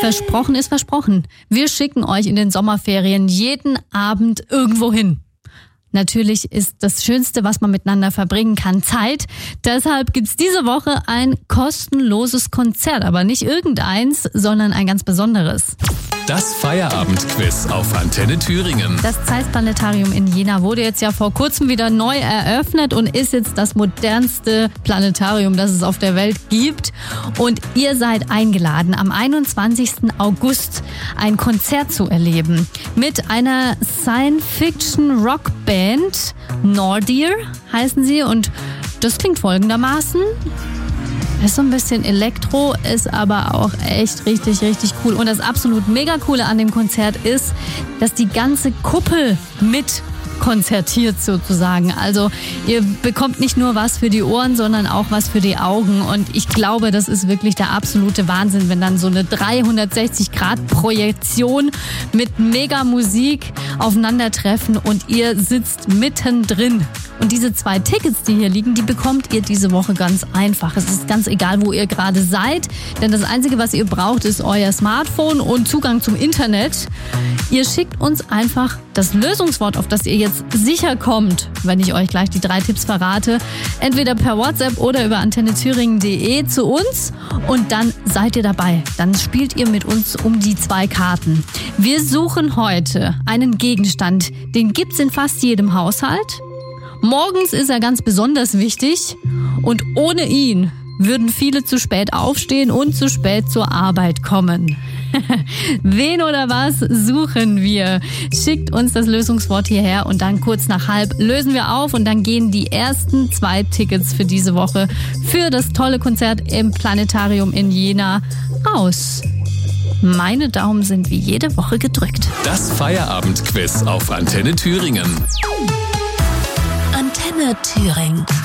Versprochen ist versprochen. Wir schicken euch in den Sommerferien jeden Abend irgendwo hin. Natürlich ist das Schönste, was man miteinander verbringen kann, Zeit. Deshalb gibt's diese Woche ein kostenloses Konzert, aber nicht irgendeins, sondern ein ganz besonderes. Das Feierabendquiz auf Antenne Thüringen. Das Zeiss Planetarium in Jena wurde jetzt ja vor kurzem wieder neu eröffnet und ist jetzt das modernste Planetarium, das es auf der Welt gibt. Und ihr seid eingeladen, am 21. August ein Konzert zu erleben mit einer Science-Fiction-Rockband. Nordir heißen sie und das klingt folgendermaßen. Ist so ein bisschen Elektro, ist aber auch echt richtig, richtig cool. Und das absolut mega coole an dem Konzert ist, dass die ganze Kuppel mit konzertiert sozusagen. Also ihr bekommt nicht nur was für die Ohren, sondern auch was für die Augen. Und ich glaube, das ist wirklich der absolute Wahnsinn, wenn dann so eine 360-Grad-Projektion mit Mega-Musik aufeinandertreffen und ihr sitzt mittendrin. Und diese 2 Tickets, die hier liegen, die bekommt ihr diese Woche ganz einfach. Es ist ganz egal, wo ihr gerade seid, denn das Einzige, was ihr braucht, ist euer Smartphone und Zugang zum Internet. Ihr schickt uns einfach das Lösungswort, auf das ihr jetzt sicher kommt, wenn ich euch gleich die 3 Tipps verrate, entweder per WhatsApp oder über antennethüringen.de zu uns und dann seid ihr dabei. Dann spielt ihr mit uns um die 2 Karten. Wir suchen heute einen Gegenstand, den gibt's in fast jedem Haushalt. Morgens ist er ganz besonders wichtig und ohne ihn würden viele zu spät aufstehen und zu spät zur Arbeit kommen. Wen oder was suchen wir? Schickt uns das Lösungswort hierher und dann kurz nach 12 lösen wir auf und dann gehen die ersten 2 Tickets für diese Woche für das tolle Konzert im Planetarium in Jena raus. Meine Daumen sind wie jede Woche gedrückt. Das Feierabendquiz auf Antenne Thüringen. Antenne Thüringen.